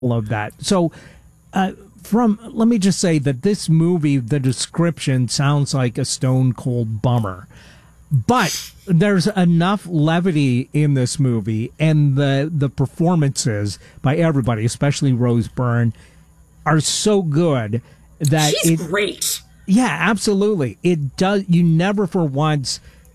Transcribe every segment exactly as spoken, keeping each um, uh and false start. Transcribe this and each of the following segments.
of that. So, uh, from let me just say that this movie, the description sounds like a stone cold bummer, but there's enough levity in this movie, and the the performances by everybody, especially Rose Byrne, are so good that she's it, great. Yeah, absolutely. It does. You never for once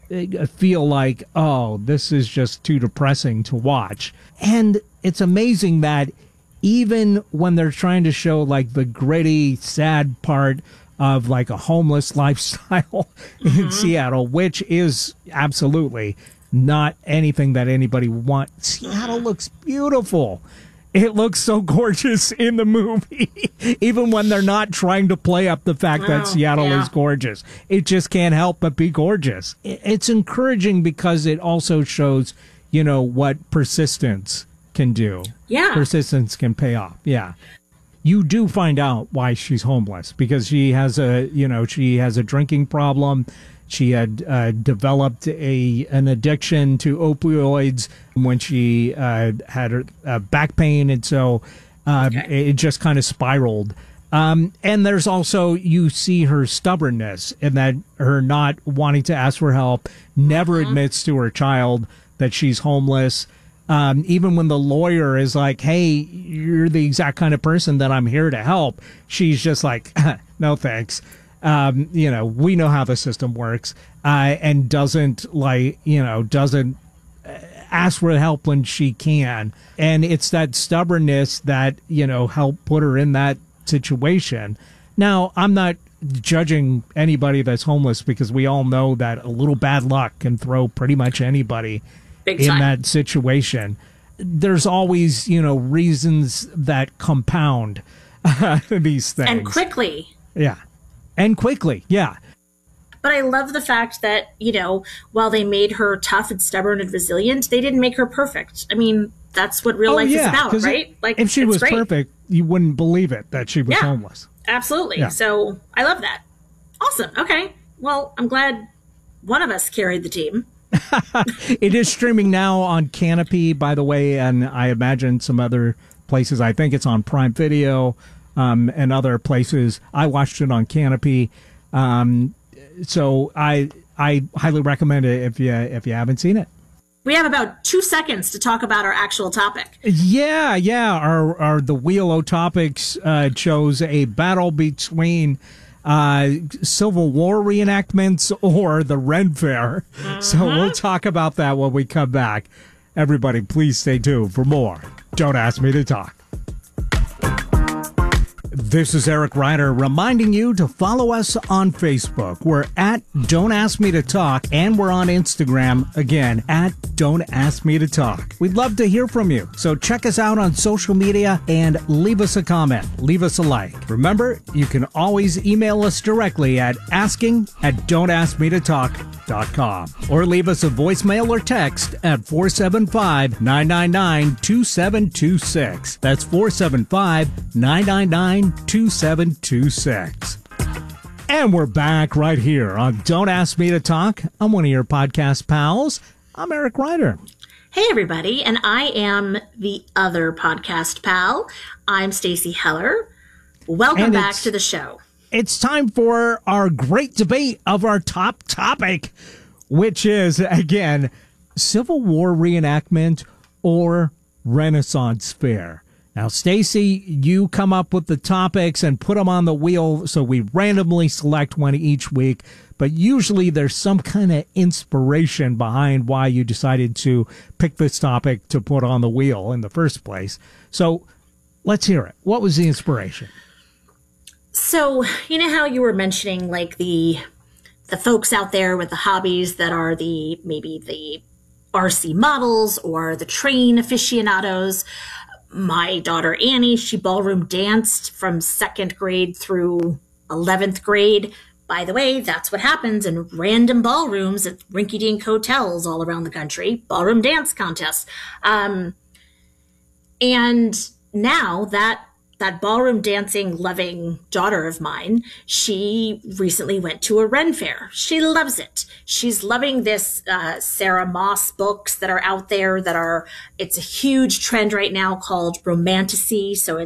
feel like, oh, this is just too depressing to watch. And it's amazing that even when they're trying to show like the gritty, sad part of like a homeless lifestyle mm-hmm. in Seattle, which is absolutely not anything that anybody wants. Seattle looks beautiful. It looks so gorgeous in the movie, even when they're not trying to play up the fact oh, that Seattle yeah. is gorgeous. It just can't help but be gorgeous. It's encouraging because it also shows, you know, what persistence can do. Yeah. Persistence can pay off. Yeah. You do find out why she's homeless, because she has a, you know, she has a drinking problem. She had uh, developed a an addiction to opioids when she uh, had her uh, back pain, and so uh, okay. it just kind of spiraled. Um, and there's also, you see her stubbornness in that her not wanting to ask for help, never mm-hmm. admits to her child that she's homeless. Um, even when the lawyer is like, hey, you're the exact kind of person that I'm here to help, she's just like, no, thanks. Um, you know, we know how the system works, uh, and doesn't like, you know, doesn't ask for help when she can. And it's that stubbornness that, you know, helped put her in that situation. Now, I'm not judging anybody that's homeless, because we all know that a little bad luck can throw pretty much anybody Big in time. that situation. There's always, you know, reasons that compound uh, these things. And quickly. Yeah. And quickly, yeah. But I love the fact that, you know, while they made her tough and stubborn and resilient, they didn't make her perfect. I mean, that's what real oh, life yeah, is about, right? It, like, if she was great. perfect, you wouldn't believe it that she was yeah, homeless. Absolutely. Yeah. So I love that. Awesome. Okay. Well, I'm glad one of us carried the team. It is streaming now on Canopy, by the way, and I imagine some other places. I think it's on Prime Video. Um, and other places. I watched it on Canopy, um, so I I highly recommend it if you if you haven't seen it. We have about two seconds to talk about our actual topic. Yeah, yeah. Our our the Wheel O Topics uh, chose a battle between uh, Civil War reenactments or the Ren Fair. Mm-hmm. So we'll talk about that when we come back. Everybody, please stay tuned for more. Don't Ask Me to Talk. This is Eric Ryder reminding you to follow us on Facebook. We're at Don't Ask Me to Talk, and we're on Instagram, again, at Don't Ask Me to Talk. We'd love to hear from you, so check us out on social media and leave us a comment. Leave us a like. Remember, you can always email us directly at asking at don't ask me to talk dot com, or leave us a voicemail or text at four seven five, nine nine nine, two seven two six. That's four seven five, nine nine nine, two seven two six. And we're back right here on Don't Ask Me to Talk. I'm one of your podcast pals. I'm Eric Ryder. Hey, everybody. And I am the other podcast pal. I'm Stacey Heller. Welcome back to the show. It's time for our great debate of our top topic, which is, again, Civil War reenactment or Renaissance Fair. Now, Stacey, you come up with the topics and put them on the wheel, so we randomly select one each week. But usually there's some kind of inspiration behind why you decided to pick this topic to put on the wheel in the first place. So let's hear it. What was the inspiration? So, you know how you were mentioning, like, the the folks out there with the hobbies that are the maybe the R C models or the train aficionados. My daughter Annie, she ballroom danced from second grade through eleventh grade. By the way, that's what happens in random ballrooms at rinky-dink hotels all around the country. Ballroom dance contests. Um, and now that that ballroom dancing loving daughter of mine, she recently went to a Ren fair. She loves it. She's loving this uh, Sarah Moss books that are out there that are, it's a huge trend right now called romantasy. So